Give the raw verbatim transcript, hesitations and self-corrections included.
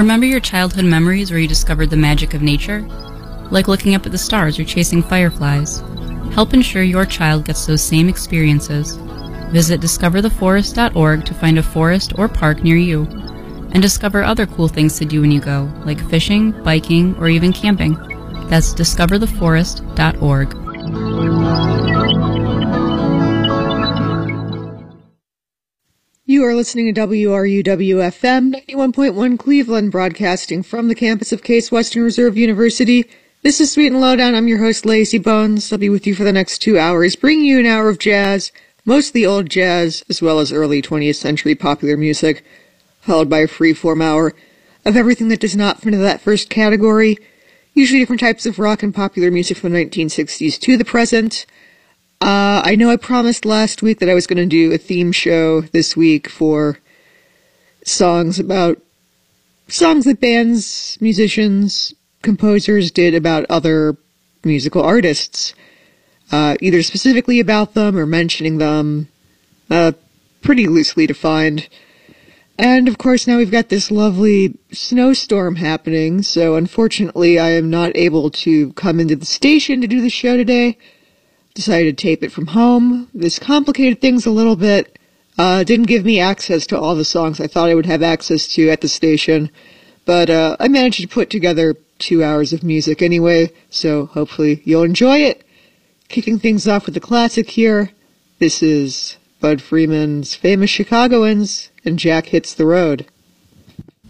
Remember your childhood memories where you discovered the magic of nature? Like looking up at the stars or chasing fireflies? Help ensure your child gets those same experiences. Visit discover the forest dot org to find a forest or park near you, and discover other cool things to do when you go, like fishing, biking, or even camping. That's discover the forest dot org. You are listening to W R U W F M ninety-one point one Cleveland, broadcasting from the campus of Case Western Reserve University. This is Sweet and Lowdown. I'm your host, Lazy Bones. I'll be with you for the next two hours, bringing you an hour of jazz, mostly old jazz, as well as early twentieth century popular music, followed by a free-form hour of everything that does not fit into that first category, usually different types of rock and popular music from the nineteen sixties to the present. Uh, I know I promised last week that I was going to do a theme show this week for songs about, songs that bands, musicians, composers did about other musical artists, uh, either specifically about them or mentioning them, uh, pretty loosely defined. And of course now we've got this lovely snowstorm happening, so unfortunately I am not able to come into the station to do the show today. Decided to tape it from home. This complicated things a little bit. Uh, didn't give me access to all the songs I thought I would have access to at the station. But uh, I managed to put together two hours of music anyway, so hopefully you'll enjoy it. Kicking things off with a classic here. This is Bud Freeman's Famous Chicagoans and Jack Hits the Road.